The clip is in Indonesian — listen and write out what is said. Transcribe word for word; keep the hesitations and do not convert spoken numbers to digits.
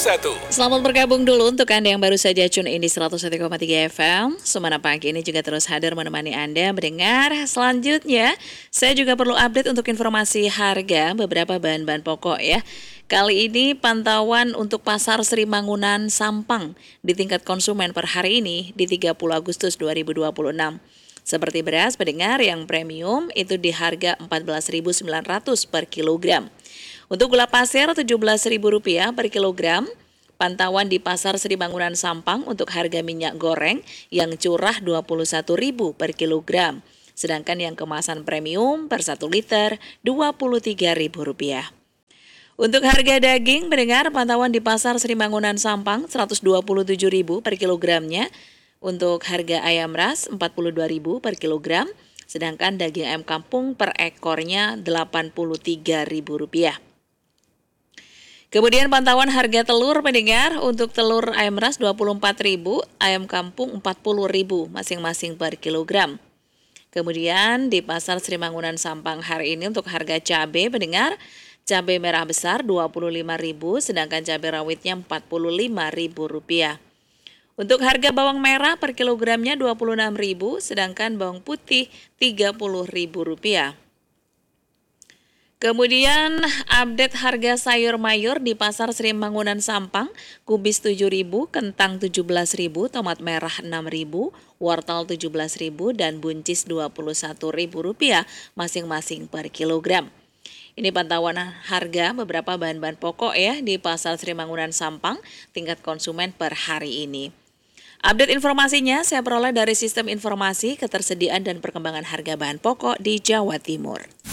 satu. Selamat bergabung dulu untuk Anda yang baru saja tune in di seratus satu koma tiga F M. Semana pagi ini juga terus hadir menemani Anda mendengar. Selanjutnya, saya juga perlu update untuk informasi harga beberapa bahan-bahan pokok ya. Kali ini pantauan untuk pasar Sri Mangunan Sampang di tingkat konsumen per hari ini di tiga puluh Agustus dua ribu dua puluh enam. Seperti beras pendengar yang premium itu di harga empat belas ribu sembilan ratus per kilogram. Untuk gula pasir tujuh belas ribu rupiah per kilogram. Pantauan di pasar Sri Mangunan Sampang untuk harga minyak goreng yang curah dua puluh satu ribu per kilogram. Sedangkan yang kemasan premium per satu liter dua puluh tiga ribu rupiah. Untuk harga daging mendengar pantauan di pasar Sri Mangunan Sampang seratus dua puluh tujuh ribu per kilogramnya. Untuk harga ayam ras empat puluh dua ribu per kilogram. Sedangkan daging ayam kampung per ekornya delapan puluh tiga ribu rupiah. Kemudian pantauan harga telur pendengar untuk telur ayam ras dua puluh empat ribu, ayam kampung empat puluh ribu masing-masing per kilogram. Kemudian di pasar Sri Mangunan Sampang hari ini untuk harga cabai pendengar, cabai merah besar dua puluh lima ribu sedangkan cabai rawitnya empat puluh lima ribu rupiah. Untuk harga bawang merah per kilogramnya dua puluh enam ribu sedangkan bawang putih tiga puluh ribu rupiah. Kemudian update harga sayur mayur di pasar Sri Mangunan Sampang, kubis tujuh ribu, kentang tujuh belas ribu, tomat merah enam ribu, wortel tujuh belas ribu, dan buncis dua puluh satu ribu rupiah masing-masing per kilogram. Ini pantauan harga beberapa bahan-bahan pokok ya di pasar Sri Mangunan Sampang, tingkat konsumen per hari ini. Update informasinya saya peroleh dari Sistem Informasi Ketersediaan dan Perkembangan Harga Bahan Pokok di Jawa Timur.